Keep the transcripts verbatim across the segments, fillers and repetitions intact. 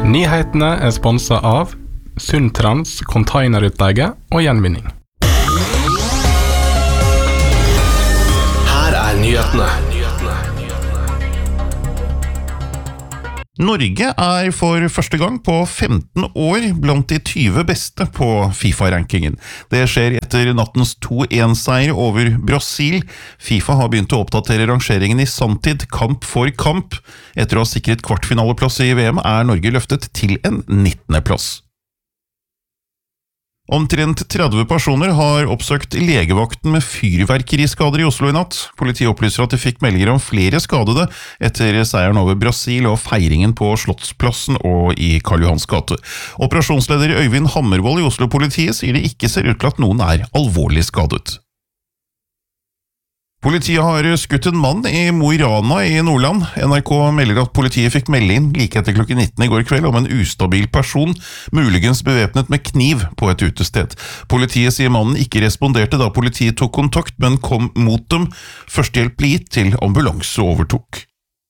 Nyhetene er sponset av Sundtrans containerutleie og gjenvinning. Her er nyhetene. Norge er for første gang på femten år blant de tyve beste på FIFA-rankingen. Det skjer etter nattens to en seier over Brasil. FIFA har begynt å oppdatere rangeringen i sanntid, kamp for kamp. Etter å ha sikret kvartfinaleplass i V M er Norge løftet til en nittende plass. Omtrent tretti personer har oppsøkt legevakten med fyrverkeriskader i Oslo i natt. Politiet opplyser at de fikk meldinger om flere skadede etter seieren over Brasil og feiringen på Slottsplassen og i Karl Johans gate. Operasjonsleder Øyvind Hammervoll i Oslo-politiet sier det ikke ser ut til at noen er alvorlig skadet. Politiet har skutt en mann i Mo i Rana i Nordland. N R K melder at politiet fikk melde inn like etter klokken nitten i går kveld om en ustabil person, muligens bevæpnet med kniv på et utested. Politiet sier mannen ikke responderte da politiet tok kontakt, men kom mot dem. Førstehjelp ble gitt til ambulanse overtok.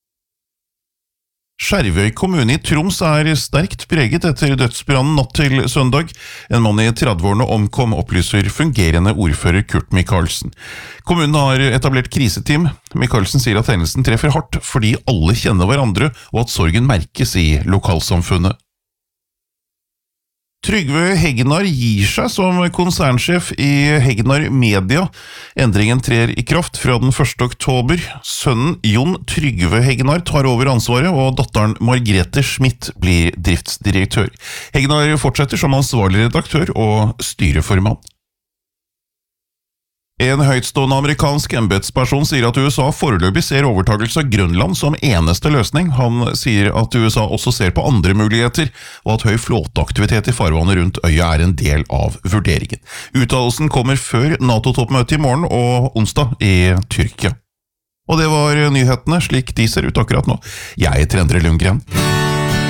Skjervøy kommune i Troms er sterkt preget etter dødsbrannen natt til søndag. En mann i trettiårene omkom, opplyser fungerende ordfører Kurt Michaelsen. Kommunen har etablert kriseteam. Michaelsen sier at hendelsen treffer hardt fordi alle kjenner hverandre og at sorgen merkes i lokalsamfunnet. Trygve Hegnar gir seg som konsernsjef i Hegnar Media. Endringen trer i kraft fra den første oktober. Sønnen Jon Trygve Hegnar tar over ansvaret, og datteren Margrethe Schmidt blir driftsdirektør. Hegnar fortsetter som ansvarlig redaktør og styreformann. En høytstående amerikansk embetsperson sier at U S A foreløpig ser overtagelse av Grønland som eneste løsning. Han sier at U S A også ser på andre muligheter, og at høy flåteaktivitet i farvannet rundt øya er en del av vurderingen. Uttalelsen kommer før NATO-toppmøtet i morgen og onsdag i Tyrkia. Og det var nyhetene slik de ser ut akkurat nå. Jeg heter Endre Lundgren.